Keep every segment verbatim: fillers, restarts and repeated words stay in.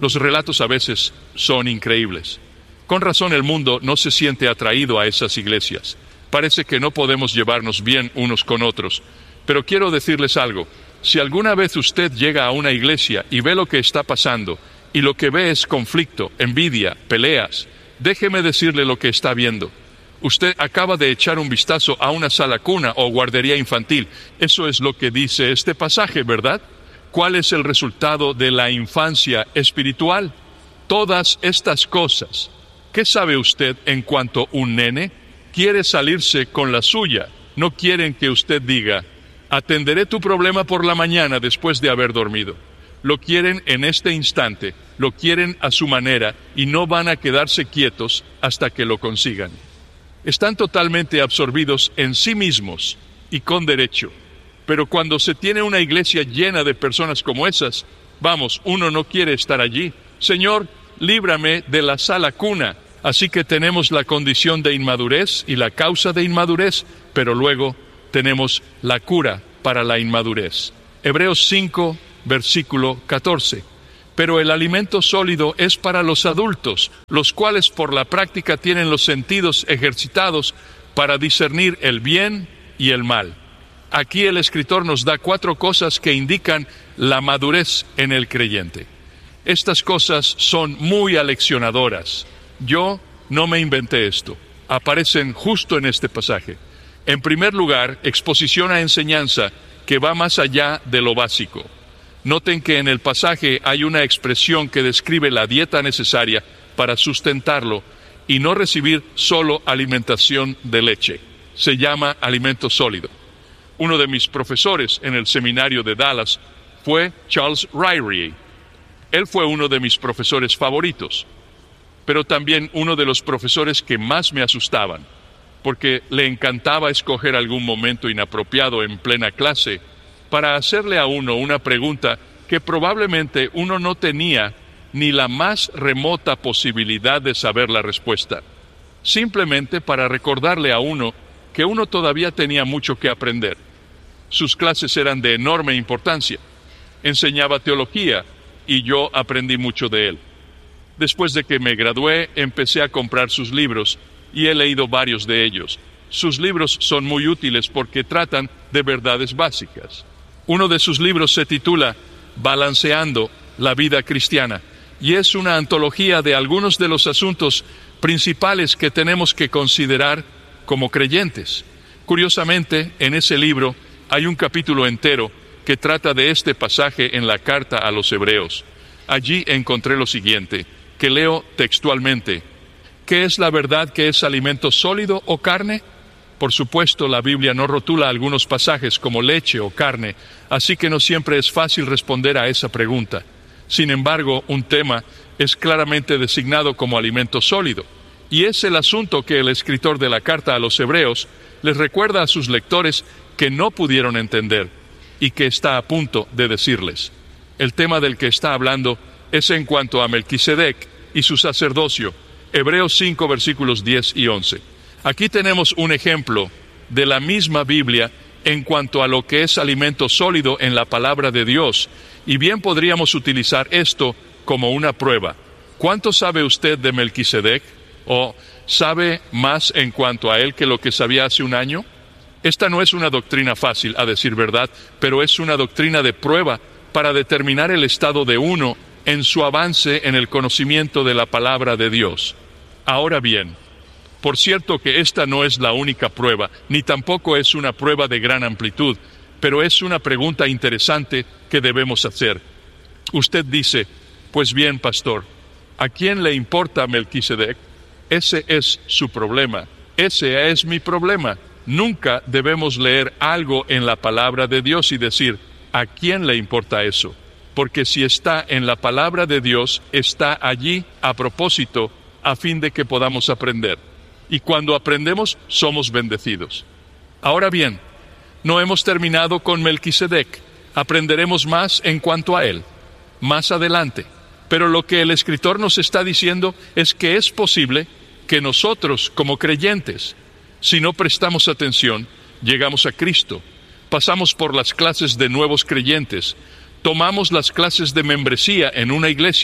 Los relatos a veces son increíbles. Con razón el mundo no se siente atraído a esas iglesias. Parece que no podemos llevarnos bien unos con otros. Pero quiero decirles algo. Si alguna vez usted llega a una iglesia y ve lo que está pasando, y lo que ve es conflicto, envidia, peleas, déjeme decirle lo que está viendo. Usted acaba de echar un vistazo a una sala cuna o guardería infantil. Eso es lo que dice este pasaje, ¿verdad? ¿Cuál es el resultado de la infancia espiritual? Todas estas cosas. ¿Qué sabe usted en cuanto un nene quiere salirse con la suya? No quieren que usted diga, atenderé tu problema por la mañana después de haber dormido. Lo quieren en este instante, lo quieren a su manera y no van a quedarse quietos hasta que lo consigan. Están totalmente absorbidos en sí mismos y con derecho. Pero cuando se tiene una iglesia llena de personas como esas, vamos, uno no quiere estar allí. Señor, líbrame de la sala cuna. Así que tenemos la condición de inmadurez y la causa de inmadurez, pero luego tenemos la cura para la inmadurez. Hebreos cinco, versículo catorce. Pero el alimento sólido es para los adultos, los cuales por la práctica tienen los sentidos ejercitados para discernir el bien y el mal. Aquí el escritor nos da cuatro cosas que indican la madurez en el creyente. Estas cosas son muy aleccionadoras. Yo no me inventé esto. Aparecen justo en este pasaje. En primer lugar, exposición a enseñanza que va más allá de lo básico. Noten que en el pasaje hay una expresión que describe la dieta necesaria para sustentarlo y no recibir solo alimentación de leche. Se llama alimento sólido. Uno de mis profesores en el seminario de Dallas fue Charles Ryrie. Él fue uno de mis profesores favoritos, pero también uno de los profesores que más me asustaban, porque le encantaba escoger algún momento inapropiado en plena clase para hacerle a uno una pregunta que probablemente uno no tenía ni la más remota posibilidad de saber la respuesta, simplemente para recordarle a uno que uno todavía tenía mucho que aprender. Sus clases eran de enorme importancia. Enseñaba teología y yo aprendí mucho de él. Después de que me gradué, empecé a comprar sus libros y he leído varios de ellos. Sus libros son muy útiles porque tratan de verdades básicas. Uno de sus libros se titula Balanceando la vida cristiana y es una antología de algunos de los asuntos principales que tenemos que considerar como creyentes. Curiosamente, en ese libro hay un capítulo entero que trata de este pasaje en la carta a los Hebreos. Allí encontré lo siguiente, que leo textualmente. ¿Qué es la verdad que es alimento sólido o carne? Por supuesto, la Biblia no rotula algunos pasajes como leche o carne, así que no siempre es fácil responder a esa pregunta. Sin embargo, un tema es claramente designado como alimento sólido, y es el asunto que el escritor de la carta a los Hebreos les recuerda a sus lectores que no pudieron entender y que está a punto de decirles. El tema del que está hablando es en cuanto a Melquisedec y su sacerdocio, Hebreos cinco, versículos diez y once. Aquí tenemos un ejemplo de la misma Biblia en cuanto a lo que es alimento sólido en la palabra de Dios, y bien podríamos utilizar esto como una prueba. ¿Cuánto sabe usted de Melquisedec? ¿O sabe más en cuanto a él que lo que sabía hace un año? Esta no es una doctrina fácil, a decir verdad, pero es una doctrina de prueba para determinar el estado de uno en su avance en el conocimiento de la palabra de Dios. Ahora bien, por cierto que esta no es la única prueba, ni tampoco es una prueba de gran amplitud, pero es una pregunta interesante que debemos hacer. Usted dice, pues bien, pastor, ¿a quién le importa Melquisedec? Ese es su problema, ese es mi problema. Nunca debemos leer algo en la palabra de Dios y decir, ¿a quién le importa eso? Porque si está en la palabra de Dios, está allí a propósito, a fin de que podamos aprender. Y cuando aprendemos, somos bendecidos. Ahora bien, no hemos terminado con Melquisedec. Aprenderemos más en cuanto a él, más adelante. Pero lo que el escritor nos está diciendo es que es posible que nosotros, como creyentes, si no prestamos atención, llegamos a Cristo, pasamos por las clases de nuevos creyentes, tomamos las clases de membresía en una iglesia,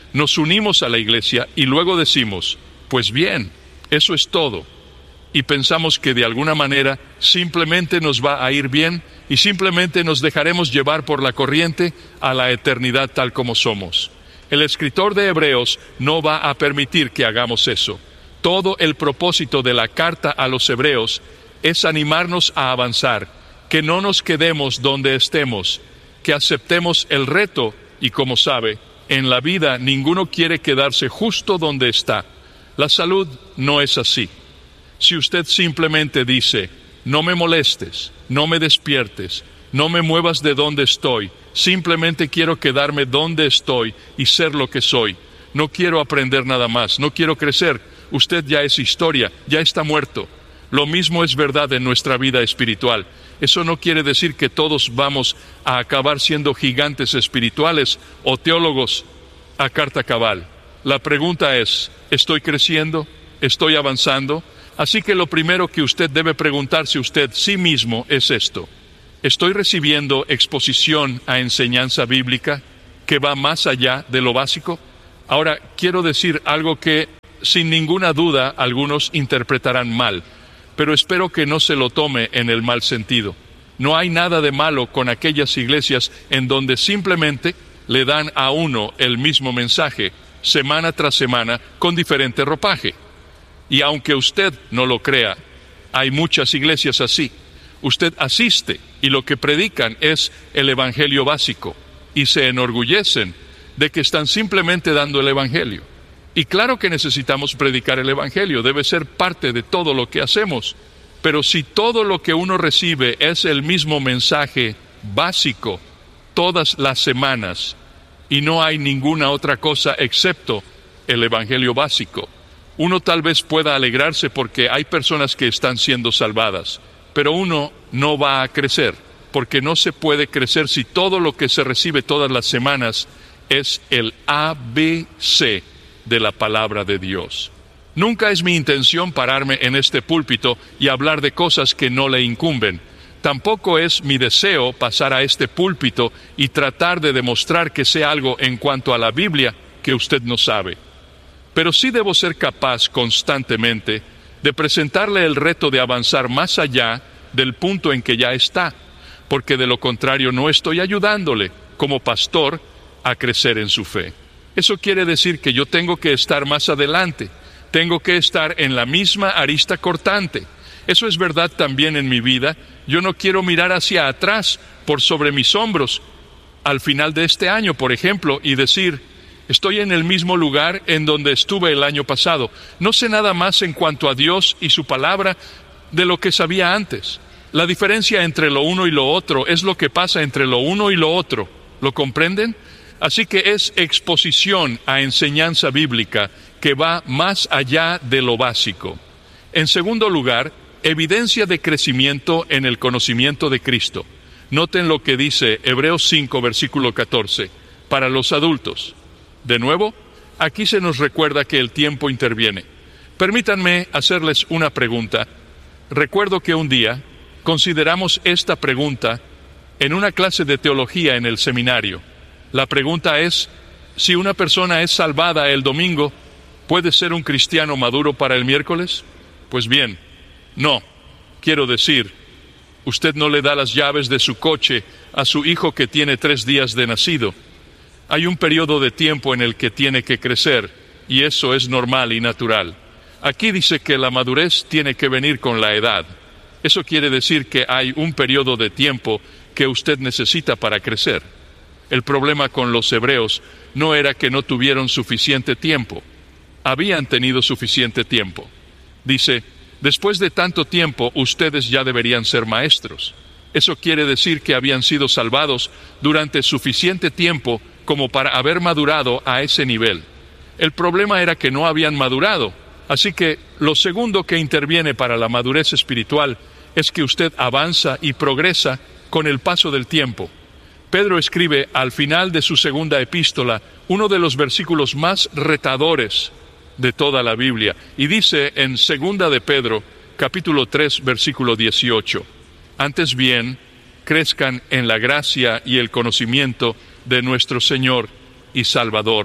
nos unimos a la iglesia y luego decimos, pues bien, eso es todo. Y pensamos que de alguna manera simplemente nos va a ir bien y simplemente nos dejaremos llevar por la corriente a la eternidad tal como somos. El escritor de Hebreos no va a permitir que hagamos eso. Todo el propósito de la carta a los Hebreos es animarnos a avanzar, que no nos quedemos donde estemos, que aceptemos el reto y, como sabe, en la vida ninguno quiere quedarse justo donde está. La salud no es así. Si usted simplemente dice, no me molestes, no me despiertes, no me muevas de donde estoy, simplemente quiero quedarme donde estoy y ser lo que soy, no quiero aprender nada más, no quiero crecer, usted ya es historia, ya está muerto. Lo mismo es verdad en nuestra vida espiritual. Eso no quiere decir que todos vamos a acabar siendo gigantes espirituales o teólogos a carta cabal. La pregunta es, ¿estoy creciendo? ¿Estoy avanzando? Así que lo primero que usted debe preguntarse usted sí mismo es esto. ¿Estoy recibiendo exposición a enseñanza bíblica que va más allá de lo básico? Ahora, quiero decir algo que, sin ninguna duda, algunos interpretarán mal, pero espero que no se lo tome en el mal sentido. No hay nada de malo con aquellas iglesias en donde simplemente le dan a uno el mismo mensaje, semana tras semana, con diferente ropaje. Y aunque usted no lo crea, hay muchas iglesias así. Usted asiste y lo que predican es el evangelio básico y se enorgullecen de que están simplemente dando el evangelio. Y claro que necesitamos predicar el evangelio, debe ser parte de todo lo que hacemos. Pero si todo lo que uno recibe es el mismo mensaje básico todas las semanas y no hay ninguna otra cosa excepto el evangelio básico, uno tal vez pueda alegrarse porque hay personas que están siendo salvadas, pero uno no va a crecer, porque no se puede crecer si todo lo que se recibe todas las semanas es el A B C de la palabra de Dios. Nunca es mi intención pararme en este púlpito y hablar de cosas que no le incumben. Tampoco es mi deseo pasar a este púlpito y tratar de demostrar que sé algo en cuanto a la Biblia que usted no sabe. Pero sí debo ser capaz constantemente de presentarle el reto de avanzar más allá del punto en que ya está, porque de lo contrario no estoy ayudándole, como pastor, a crecer en su fe. Eso quiere decir que yo tengo que estar más adelante, tengo que estar en la misma arista cortante. Eso es verdad también en mi vida. Yo no quiero mirar hacia atrás, por sobre mis hombros, al final de este año, por ejemplo, y decir, estoy en el mismo lugar en donde estuve el año pasado. No sé nada más en cuanto a Dios y su palabra de lo que sabía antes. La diferencia entre lo uno y lo otro es lo que pasa entre lo uno y lo otro. ¿Lo comprenden? Así que es exposición a enseñanza bíblica que va más allá de lo básico. En segundo lugar, evidencia de crecimiento en el conocimiento de Cristo. Noten lo que dice Hebreos cinco, versículo catorce, para los adultos. De nuevo, aquí se nos recuerda que el tiempo interviene. Permítanme hacerles una pregunta. Recuerdo que un día consideramos esta pregunta en una clase de teología en el seminario. La pregunta es, si una persona es salvada el domingo, ¿puede ser un cristiano maduro para el miércoles? Pues bien, no. Quiero decir, usted no le da las llaves de su coche a su hijo que tiene tres días de nacido. Hay un periodo de tiempo en el que tiene que crecer, y eso es normal y natural. Aquí dice que la madurez tiene que venir con la edad. Eso quiere decir que hay un periodo de tiempo que usted necesita para crecer. El problema con los hebreos no era que no tuvieron suficiente tiempo. Habían tenido suficiente tiempo. Dice, después de tanto tiempo, ustedes ya deberían ser maestros. Eso quiere decir que habían sido salvados durante suficiente tiempo como para haber madurado a ese nivel. El problema era que no habían madurado. Así que lo segundo que interviene para la madurez espiritual es que usted avanza y progresa con el paso del tiempo. Pedro escribe al final de su segunda epístola uno de los versículos más retadores de toda la Biblia, y dice en segunda de Pedro, capítulo tres, versículo dieciocho, antes bien, crezcan en la gracia y el conocimiento de nuestro Señor y Salvador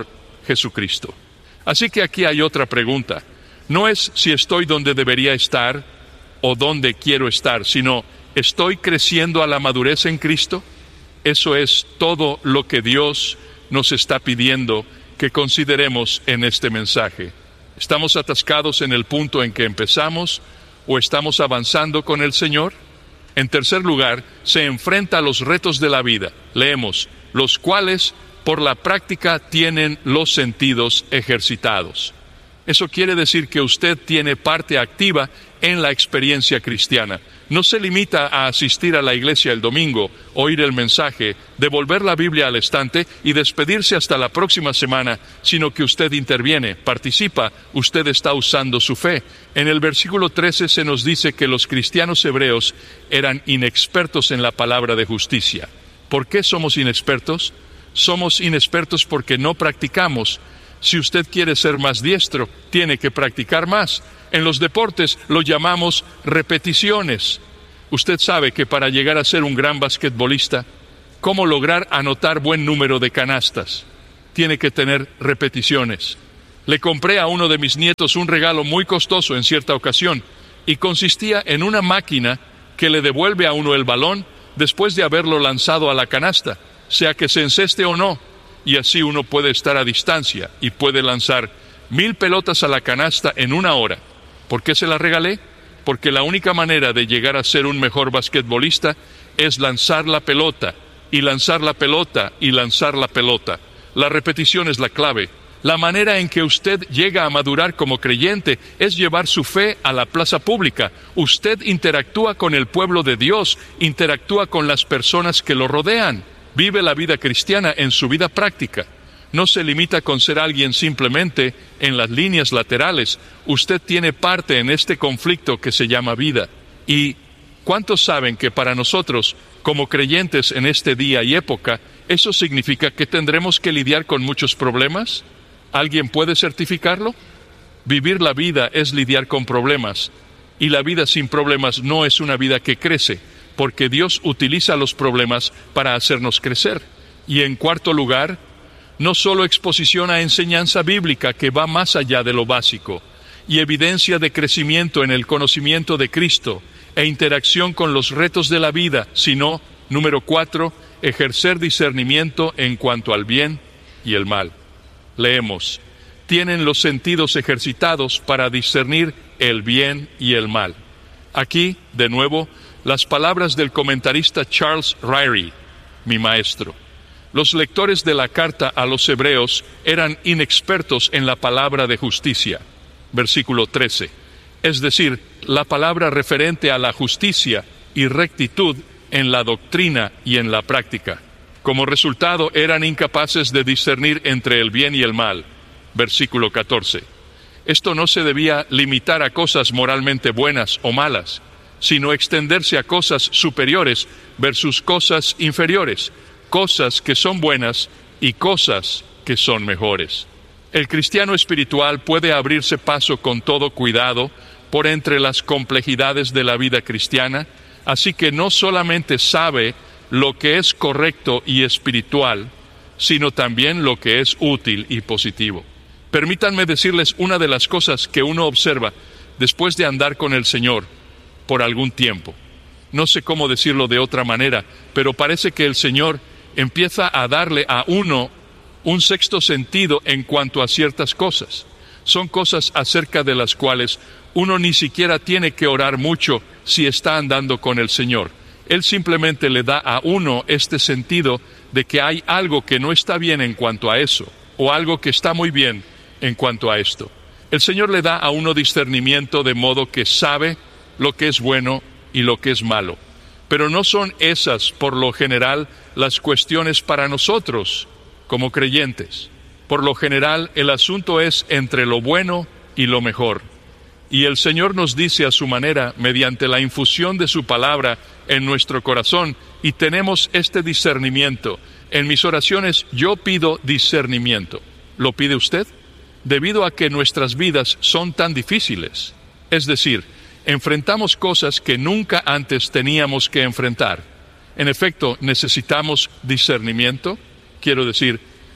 Jesucristo. Así que aquí hay otra pregunta. No es si estoy donde debería estar o donde quiero estar, sino ¿estoy creciendo a la madurez en Cristo? Eso es todo lo que Dios nos está pidiendo que consideremos en este mensaje. ¿Estamos atascados en el punto en que empezamos o estamos avanzando con el Señor? En tercer lugar, se enfrenta a los retos de la vida. Leemos, los cuales por la práctica tienen los sentidos ejercitados. Eso quiere decir que usted tiene parte activa en la experiencia cristiana. No se limita a asistir a la iglesia el domingo, oír el mensaje, devolver la Biblia al estante y despedirse hasta la próxima semana, sino que usted interviene, participa, usted está usando su fe. En el versículo trece se nos dice que los cristianos hebreos eran inexpertos en la palabra de justicia. ¿Por qué somos inexpertos? Somos inexpertos porque no practicamos. Si usted quiere ser más diestro, tiene que practicar más. En los deportes lo llamamos repeticiones. Usted sabe que para llegar a ser un gran basquetbolista, ¿cómo lograr anotar buen número de canastas? Tiene que tener repeticiones. Le compré a uno de mis nietos un regalo muy costoso en cierta ocasión y consistía en una máquina que le devuelve a uno el balón después de haberlo lanzado a la canasta, sea que se enceste o no. Y así uno puede estar a distancia y puede lanzar mil pelotas a la canasta en una hora. ¿Por qué se la regalé? Porque la única manera de llegar a ser un mejor basquetbolista es lanzar la pelota, y lanzar la pelota, y lanzar la pelota. La repetición es la clave. La manera en que usted llega a madurar como creyente es llevar su fe a la plaza pública. Usted interactúa con el pueblo de Dios, interactúa con las personas que lo rodean. Vive la vida cristiana en su vida práctica. No se limita con ser alguien simplemente en las líneas laterales. Usted tiene parte en este conflicto que se llama vida. ¿Y cuántos saben que para nosotros, como creyentes en este día y época, eso significa que tendremos que lidiar con muchos problemas? ¿Alguien puede certificarlo? Vivir la vida es lidiar con problemas. Y la vida sin problemas no es una vida que crece, porque Dios utiliza los problemas para hacernos crecer. Y en cuarto lugar, no solo exposición a enseñanza bíblica que va más allá de lo básico, y evidencia de crecimiento en el conocimiento de Cristo e interacción con los retos de la vida, sino, número cuatro, ejercer discernimiento en cuanto al bien y el mal. Leemos, tienen los sentidos ejercitados para discernir el bien y el mal. Aquí, de nuevo, las palabras del comentarista Charles Ryrie, mi maestro. Los lectores de la carta a los hebreos eran inexpertos en la palabra de justicia. Versículo trece. Es decir, la palabra referente a la justicia y rectitud en la doctrina y en la práctica. Como resultado, eran incapaces de discernir entre el bien y el mal. Versículo catorce. Esto no se debía limitar a cosas moralmente buenas o malas, sino extenderse a cosas superiores versus cosas inferiores, cosas que son buenas y cosas que son mejores. El cristiano espiritual puede abrirse paso con todo cuidado por entre las complejidades de la vida cristiana, así que no solamente sabe lo que es correcto y espiritual, sino también lo que es útil y positivo. Permítanme decirles una de las cosas que uno observa después de andar con el Señor por algún tiempo. No sé cómo decirlo de otra manera, pero parece que el Señor empieza a darle a uno un sexto sentido en cuanto a ciertas cosas. Son cosas acerca de las cuales uno ni siquiera tiene que orar mucho si está andando con el Señor. Él simplemente le da a uno este sentido de que hay algo que no está bien en cuanto a eso, o algo que está muy bien en cuanto a esto. El Señor le da a uno discernimiento de modo que sabe lo que es bueno y lo que es malo. Pero no son esas, por lo general, las cuestiones para nosotros como creyentes. Por lo general, el asunto es entre lo bueno y lo mejor. Y el Señor nos dice a su manera, mediante la infusión de su palabra en nuestro corazón, y tenemos este discernimiento. En mis oraciones yo pido discernimiento. ¿Lo pide usted? Debido a que nuestras vidas son tan difíciles. Es decir, enfrentamos cosas que nunca antes teníamos que enfrentar. En efecto, necesitamos discernimiento. Quiero decir,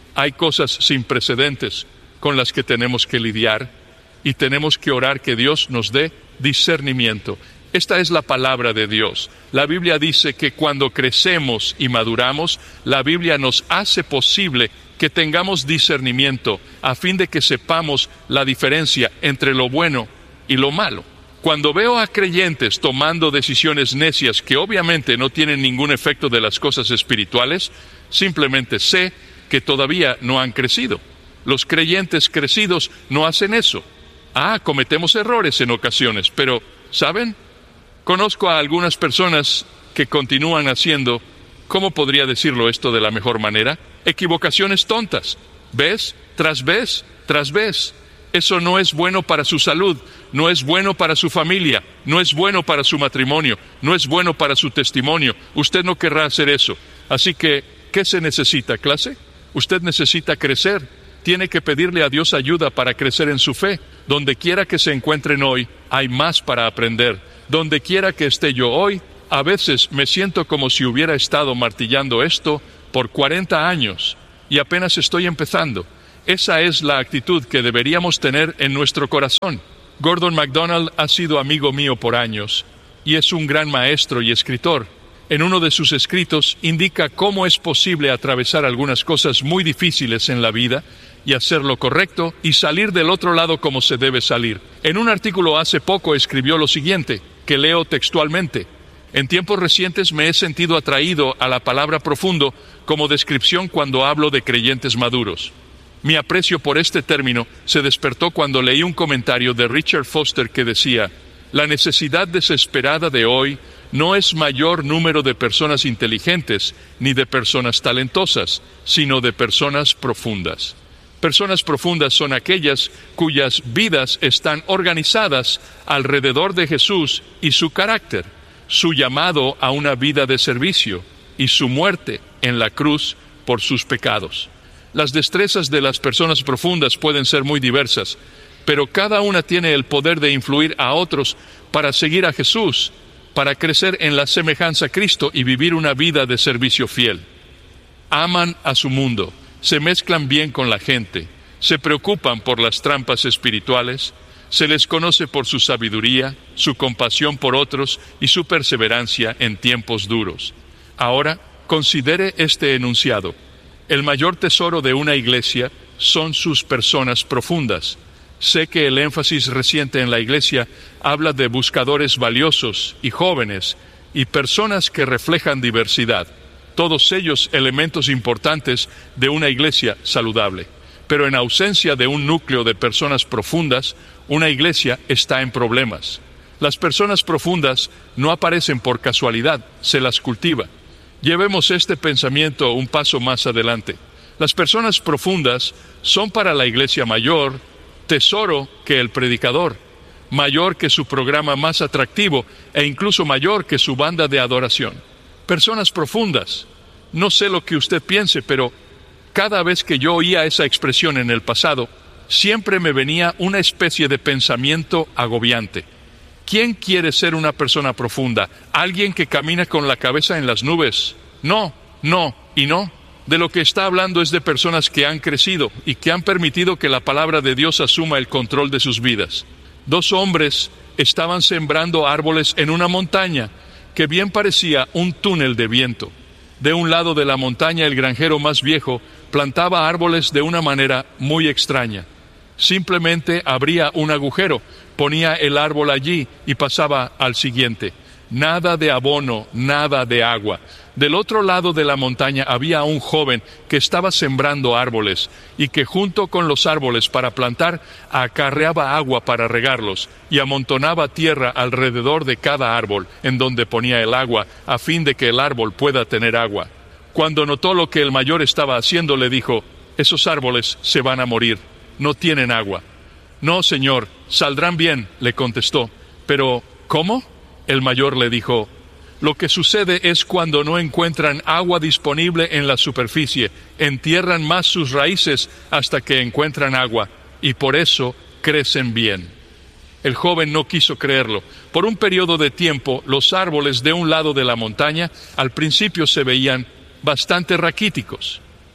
Hay cosas sin precedentes con las que tenemos que lidiar y tenemos que orar que Dios nos dé discernimiento. Esta es la palabra de Dios. La Biblia dice que cuando crecemos y maduramos, la Biblia nos hace posible que tengamos discernimiento a fin de que sepamos la diferencia entre lo bueno y lo malo. Cuando veo a creyentes tomando decisiones necias que obviamente no tienen ningún efecto de las cosas espirituales, simplemente sé que todavía no han crecido. Los creyentes crecidos no hacen eso. Ah, cometemos errores en ocasiones, pero, ¿saben? Conozco a algunas personas que continúan haciendo, ¿cómo podría decirlo esto de la mejor manera? Equivocaciones tontas, vez tras vez tras vez. Eso no es bueno para su salud, no es bueno para su familia, no es bueno para su matrimonio, no es bueno para su testimonio. Usted no querrá hacer eso. Así que, ¿qué se necesita, clase? Usted necesita crecer. Tiene que pedirle a Dios ayuda para crecer en su fe. Donde quiera que se encuentren hoy, hay más para aprender. Donde quiera que esté yo hoy, a veces me siento como si hubiera estado martillando esto por cuarenta años y apenas estoy empezando. Esa es la actitud que deberíamos tener en nuestro corazón. Gordon MacDonald ha sido amigo mío por años y es un gran maestro y escritor. En uno de sus escritos indica cómo es posible atravesar algunas cosas muy difíciles en la vida y hacer lo correcto y salir del otro lado como se debe salir. En un artículo hace poco escribió lo siguiente, que leo textualmente: en tiempos recientes me he sentido atraído a la palabra profundo como descripción cuando hablo de creyentes maduros. Mi aprecio por este término se despertó cuando leí un comentario de Richard Foster que decía: la necesidad desesperada de hoy no es mayor número de personas inteligentes ni de personas talentosas, sino de personas profundas. Personas profundas son aquellas cuyas vidas están organizadas alrededor de Jesús y su carácter, su llamado a una vida de servicio y su muerte en la cruz por sus pecados. Las destrezas de las personas profundas pueden ser muy diversas, pero cada una tiene el poder de influir a otros para seguir a Jesús, para crecer en la semejanza a Cristo y vivir una vida de servicio fiel. Aman a su mundo, se mezclan bien con la gente, se preocupan por las trampas espirituales, se les conoce por su sabiduría, su compasión por otros y su perseverancia en tiempos duros. Ahora, considere este enunciado. El mayor tesoro de una iglesia son sus personas profundas. Sé que el énfasis reciente en la iglesia habla de buscadores valiosos y jóvenes y personas que reflejan diversidad. Todos ellos elementos importantes de una iglesia saludable. Pero en ausencia de un núcleo de personas profundas, una iglesia está en problemas. Las personas profundas no aparecen por casualidad, se las cultiva. Llevemos este pensamiento un paso más adelante. Las personas profundas son para la iglesia mayor tesoro que el predicador, mayor que su programa más atractivo e incluso mayor que su banda de adoración. Personas profundas. No sé lo que usted piense, pero cada vez que yo oía esa expresión en el pasado, siempre me venía una especie de pensamiento agobiante. ¿Quién quiere ser una persona profunda? ¿Alguien que camina con la cabeza en las nubes? No, no y no. De lo que está hablando es de personas que han crecido y que han permitido que la palabra de Dios asuma el control de sus vidas. Dos hombres estaban sembrando árboles en una montaña que bien parecía un túnel de viento. De un lado de la montaña, el granjero más viejo plantaba árboles de una manera muy extraña. Simplemente abría un agujero, ponía el árbol allí y pasaba al siguiente. Nada de abono, nada de agua. Del otro lado de la montaña había un joven que estaba sembrando árboles y que junto con los árboles para plantar acarreaba agua para regarlos y amontonaba tierra alrededor de cada árbol en donde ponía el agua a fin de que el árbol pueda tener agua. Cuando notó lo que el mayor estaba haciendo, le dijo: esos árboles se van a morir, no tienen agua. No, señor, saldrán bien, le contestó. Pero, ¿cómo? El mayor le dijo: lo que sucede es cuando no encuentran agua disponible en la superficie, entierran más sus raíces hasta que encuentran agua, y por eso crecen bien. El joven no quiso creerlo. Por un periodo de tiempo, los árboles de un lado de la montaña al principio se veían bastante raquíticos.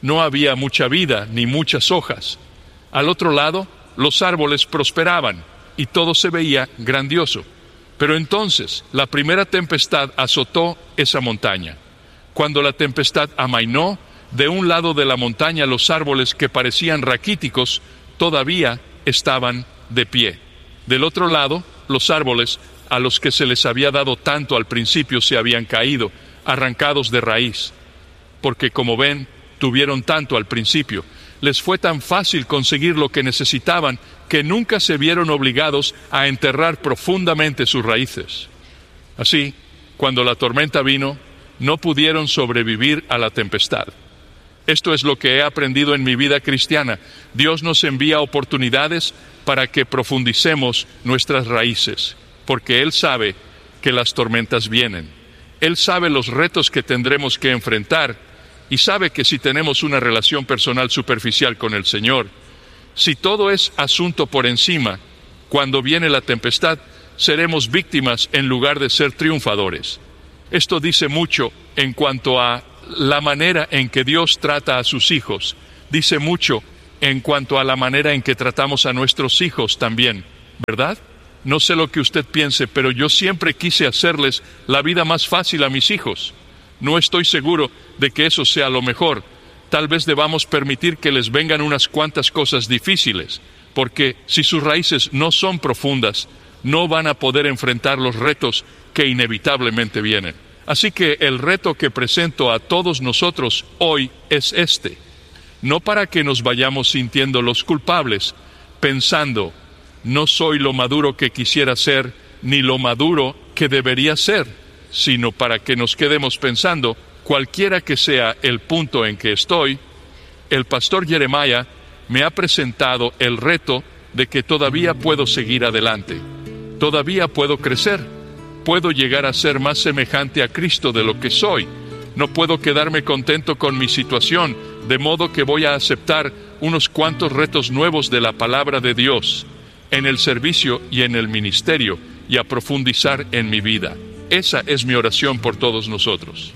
no había mucha vida ni muchas hojas. Al otro lado, los árboles prosperaban y todo se veía grandioso. Pero entonces, la primera tempestad azotó esa montaña. Cuando la tempestad amainó, de un lado de la montaña los árboles que parecían raquíticos todavía estaban de pie. Del otro lado, los árboles a los que se les había dado tanto al principio se habían caído, arrancados de raíz. Porque, como ven, tuvieron tanto al principio, les fue tan fácil conseguir lo que necesitaban que nunca se vieron obligados a enterrar profundamente sus raíces. Así, cuando la tormenta vino, no pudieron sobrevivir a la tempestad. Esto es lo que he aprendido en mi vida cristiana. Dios nos envía oportunidades para que profundicemos nuestras raíces, porque Él sabe que las tormentas vienen. Él sabe los retos que tendremos que enfrentar y sabe que si tenemos una relación personal superficial con el Señor, si todo es asunto por encima, cuando viene la tempestad, seremos víctimas en lugar de ser triunfadores. Esto dice mucho en cuanto a la manera en que Dios trata a sus hijos. Dice mucho en cuanto a la manera en que tratamos a nuestros hijos también, ¿verdad? No sé lo que usted piense, pero yo siempre quise hacerles la vida más fácil a mis hijos. No estoy seguro de que eso sea lo mejor. Tal vez debamos permitir que les vengan unas cuantas cosas difíciles, porque si sus raíces no son profundas, no van a poder enfrentar los retos que inevitablemente vienen. Así que el reto que presento a todos nosotros hoy es este. No para que nos vayamos sintiendo los culpables, pensando, no soy lo maduro que quisiera ser, ni lo maduro que debería ser, sino para que nos quedemos pensando, cualquiera que sea el punto en que estoy, el pastor Jeremiah me ha presentado el reto de que todavía puedo seguir adelante, todavía puedo crecer, puedo llegar a ser más semejante a Cristo de lo que soy. No puedo quedarme contento con mi situación, de modo que voy a aceptar unos cuantos retos nuevos de la palabra de Dios en el servicio y en el ministerio, y a profundizar en mi vida. Esa es mi oración por todos nosotros.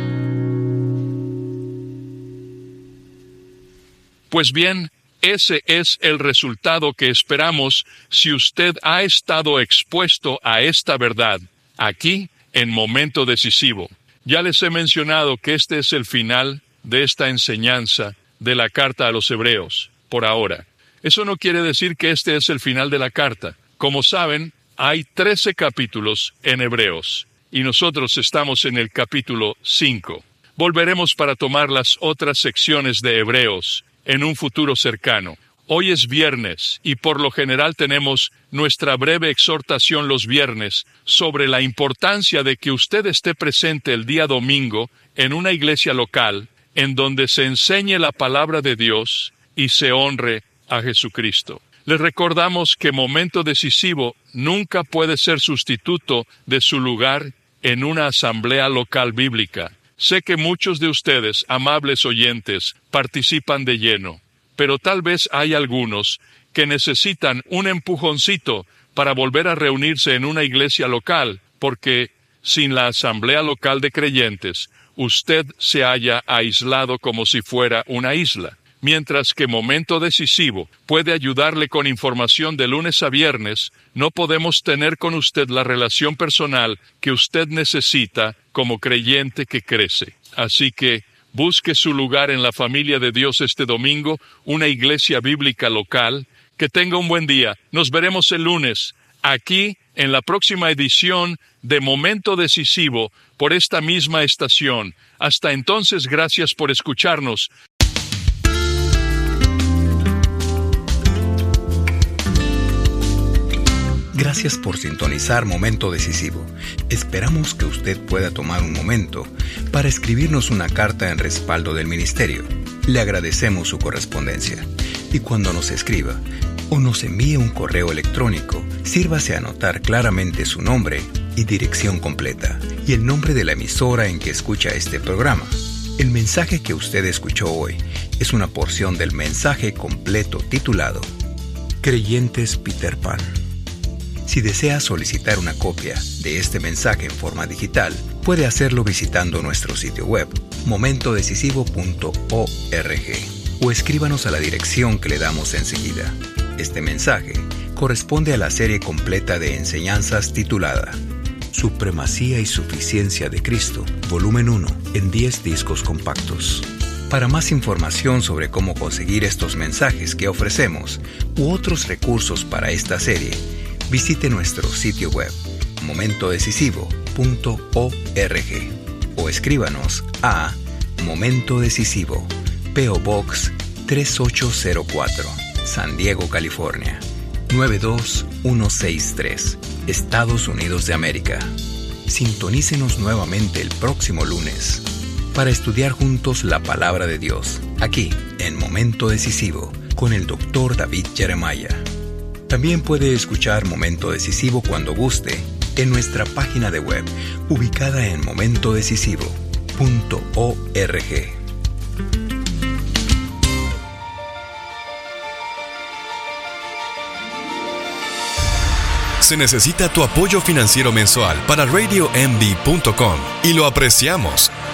Pues bien, ese es el resultado que esperamos si usted ha estado expuesto a esta verdad, aquí, en momento decisivo. Ya les he mencionado que este es el final de esta enseñanza de la carta a los Hebreos, por ahora. Eso no quiere decir que este es el final de la carta. Como saben, hay trece capítulos en Hebreos, y nosotros estamos en el capítulo cinco. Volveremos para tomar las otras secciones de Hebreos en un futuro cercano. Hoy es viernes, y por lo general tenemos nuestra breve exhortación los viernes sobre la importancia de que usted esté presente el día domingo en una iglesia local, en donde se enseñe la palabra de Dios y se honre a Jesucristo. Les recordamos que momento decisivo nunca puede ser sustituto de su lugar en una asamblea local bíblica. Sé que muchos de ustedes, amables oyentes, participan de lleno, pero tal vez hay algunos que necesitan un empujoncito para volver a reunirse en una iglesia local, porque sin la asamblea local de creyentes, usted se halla aislado como si fuera una isla. Mientras que momento decisivo puede ayudarle con información de lunes a viernes, no podemos tener con usted la relación personal que usted necesita como creyente que crece. Así que busque su lugar en la familia de Dios este domingo, una iglesia bíblica local. Que tenga un buen día. Nos veremos el lunes, aquí en la próxima edición de Momento Decisivo por esta misma estación. Hasta entonces, gracias por escucharnos. Gracias por sintonizar Momento Decisivo. Esperamos que usted pueda tomar un momento para escribirnos una carta en respaldo del ministerio. Le agradecemos su correspondencia. Y cuando nos escriba o nos envíe un correo electrónico, sírvase a anotar claramente su nombre y dirección completa, y el nombre de la emisora en que escucha este programa. El mensaje que usted escuchó hoy es una porción del mensaje completo titulado Creyentes Peter Pan. Si desea solicitar una copia de este mensaje en forma digital, puede hacerlo visitando nuestro sitio web, momento decisivo punto org o escríbanos a la dirección que le damos enseguida. Este mensaje corresponde a la serie completa de enseñanzas titulada Supremacía y Suficiencia de Cristo, volumen uno, en diez discos compactos. Para más información sobre cómo conseguir estos mensajes que ofrecemos u otros recursos para esta serie, visite nuestro sitio web momento decisivo punto org o escríbanos a Momento Decisivo, P O Box tres ocho cero cuatro, San Diego, California nueve dos uno seis tres, Estados Unidos de América. Sintonícenos nuevamente el próximo lunes para estudiar juntos la Palabra de Dios, aquí en Momento Decisivo, con el doctor David Jeremiah. También puede escuchar Momento Decisivo cuando guste en nuestra página de web, ubicada en momento decisivo punto org. Se necesita tu apoyo financiero mensual para radio m b punto com y lo apreciamos.